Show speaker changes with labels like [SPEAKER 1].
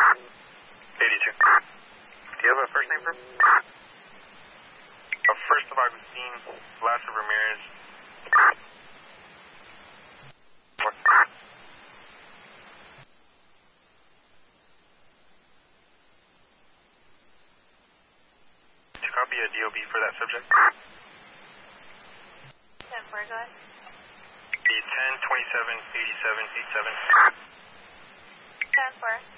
[SPEAKER 1] 82. Do you have a first name for him? First of Augustine, last of Ramirez. Copy a DOB for that subject.
[SPEAKER 2] 10-4, go ahead.
[SPEAKER 1] 10, 27, 87, 87.
[SPEAKER 2] 10-4.